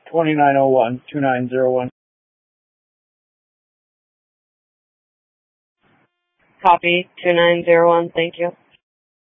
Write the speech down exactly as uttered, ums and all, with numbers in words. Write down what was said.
twenty-nine oh one, two nine zero one. Copy, two nine zero one, thank you.